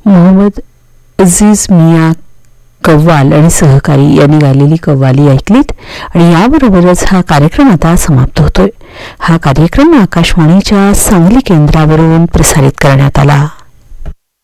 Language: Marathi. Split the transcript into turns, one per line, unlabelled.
मोहम्मद अजीज मिया कव्वाल आणि सहकारी यांनी गायलेली कव्वाली ऐकलीत आणि याबरोबरच हा कार्यक्रम आता समाप्त होतोय. हा कार्यक्रम आकाशवाणीच्या सांगली केंद्रावरून प्रसारित करण्यात आला.